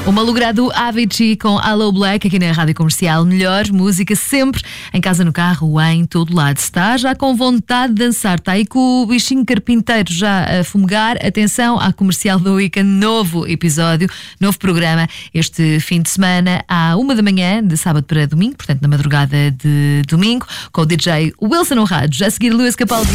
O malogrado Avicii com Hello Black aqui na Rádio Comercial. Melhor música sempre, em casa, no carro, em todo lado. Se está já com vontade de dançar, está aí com o bichinho carpinteiro já a fumegar, atenção à Comercial do Weekend, novo episódio, novo programa este fim de semana à 1 da manhã, de sábado para domingo, portanto na madrugada de domingo, com o DJ Wilson Honrado. Já a seguir, Luís Capaldi.